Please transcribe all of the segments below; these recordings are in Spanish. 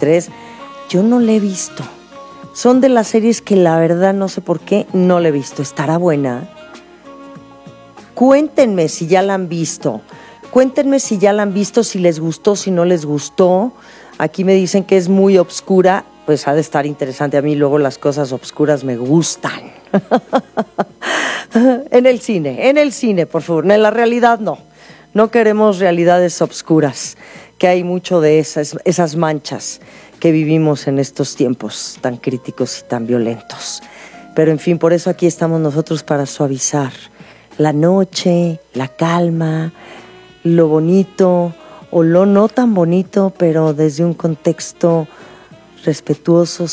2023. Yo no la he visto. Son de las series que la verdad no sé por qué no la he visto. ¿Estará buena? Cuéntenme si ya la han visto. Cuéntenme si ya la han visto, si les gustó, si no les gustó. Aquí me dicen que es muy obscura. Pues ha de estar interesante. A mí luego las cosas obscuras me gustan. En el cine, por favor. En la realidad no. No queremos realidades obscuras, que hay mucho de esas manchas que vivimos en estos tiempos tan críticos y tan violentos. Pero en fin, por eso aquí estamos nosotros para suavizar la noche, la calma, lo bonito o lo no tan bonito, pero desde un contexto respetuoso,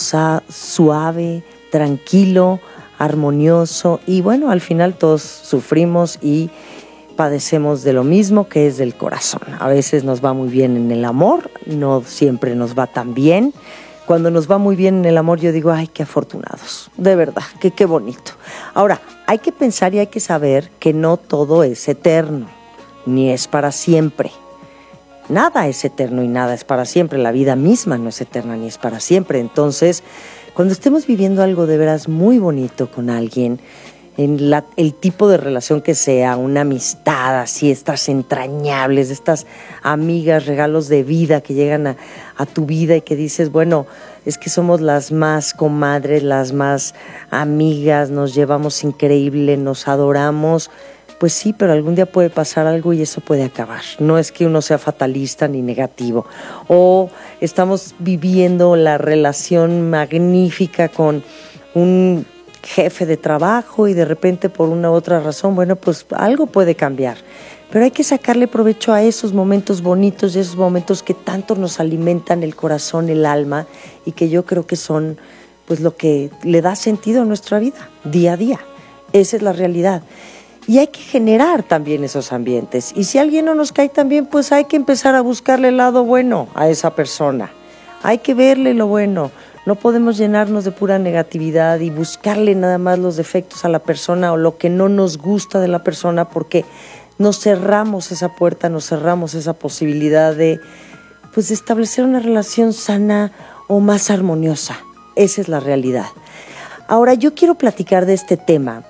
suave, tranquilo, armonioso. Y bueno, al final todos sufrimos y padecemos de lo mismo, que es del corazón. A veces nos va muy bien en el amor, no siempre nos va tan bien. Cuando nos va muy bien en el amor, yo digo, ay, qué afortunados, de verdad, que qué bonito. Ahora, hay que pensar y hay que saber que no todo es eterno, ni es para siempre. Nada es eterno y nada es para siempre. La vida misma no es eterna ni es para siempre. Entonces, cuando estemos viviendo algo de veras muy bonito con alguien, en el tipo de relación que sea, una amistad así, estas entrañables, estas amigas, regalos de vida que llegan a tu vida y que dices, bueno, es que somos las más comadres, las más amigas, nos llevamos increíble, nos adoramos. Pues sí, pero algún día puede pasar algo y eso puede acabar. No es que uno sea fatalista ni negativo. O estamos viviendo la relación magnífica con un jefe de trabajo y de repente por una u otra razón, bueno, pues algo puede cambiar. Pero hay que sacarle provecho a esos momentos bonitos y esos momentos que tanto nos alimentan el corazón, el alma, y que yo creo que son pues lo que le da sentido a nuestra vida, día a día. Esa es la realidad. Y hay que generar también esos ambientes. Y si alguien no nos cae tan bien, pues hay que empezar a buscarle el lado bueno a esa persona. Hay que verle lo bueno. No podemos llenarnos de pura negatividad y buscarle nada más los defectos a la persona o lo que no nos gusta de la persona, porque nos cerramos esa puerta, nos cerramos esa posibilidad de pues, establecer una relación sana o más armoniosa. Esa es la realidad. Ahora, yo quiero platicar de este tema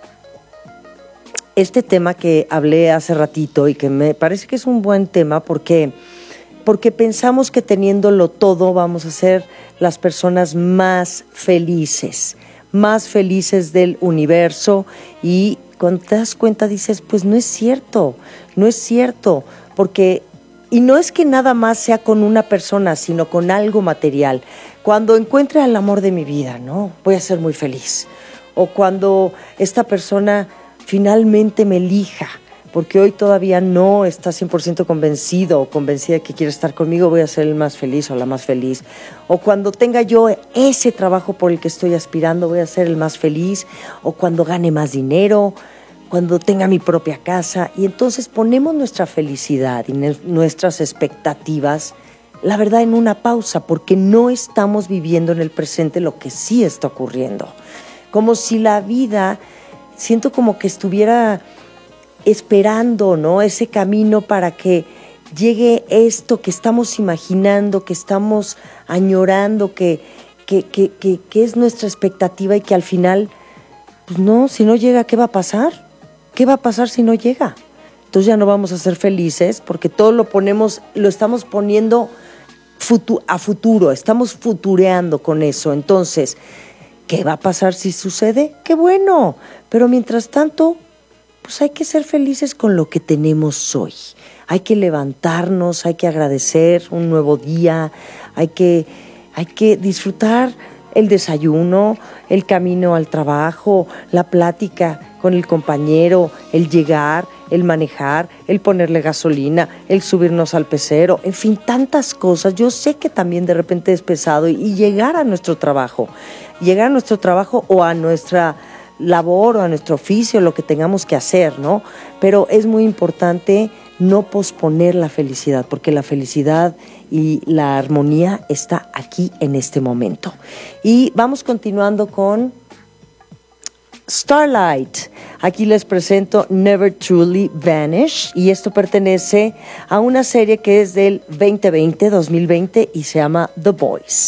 que hablé hace ratito y que me parece que es un buen tema porque pensamos que teniéndolo todo vamos a ser las personas más felices del universo, y cuando te das cuenta dices, pues no es cierto, porque, y no es que nada más sea con una persona, sino con algo material. Cuando encuentre al amor de mi vida, ¿no? Voy a ser muy feliz. O cuando esta persona finalmente me elija, porque hoy todavía no está 100% convencido o convencida de que quiere estar conmigo, voy a ser el más feliz o la más feliz. O cuando tenga yo ese trabajo por el que estoy aspirando, voy a ser el más feliz. O cuando gane más dinero, cuando tenga mi propia casa. Y entonces ponemos nuestra felicidad y nuestras expectativas, la verdad, en una pausa, porque no estamos viviendo en el presente lo que sí está ocurriendo. Como si la vida, siento como que estuviera esperando, ¿no? Ese camino para que llegue esto que estamos imaginando, que estamos añorando, que es nuestra expectativa, y que al final, pues no, si no llega, ¿qué va a pasar? ¿Qué va a pasar si no llega? Entonces ya no vamos a ser felices porque todo lo estamos poniendo a futuro, estamos futureando con eso. Entonces, ¿qué va a pasar si sucede? ¡Qué bueno! Pero mientras tanto, pues hay que ser felices con lo que tenemos hoy. Hay que levantarnos, hay que agradecer un nuevo día, hay que disfrutar el desayuno, el camino al trabajo, la plática con el compañero, el llegar, el manejar, el ponerle gasolina, el subirnos al pecero, en fin, tantas cosas. Yo sé que también de repente es pesado y llegar a nuestro trabajo o a nuestra labor o a nuestro oficio, lo que tengamos que hacer, ¿no? Pero es muy importante no posponer la felicidad, porque la felicidad y la armonía está aquí en este momento. Y vamos continuando con Starlight. Aquí les presento Never Truly Vanish, y esto pertenece a una serie que es del 2020 y se llama The Boys.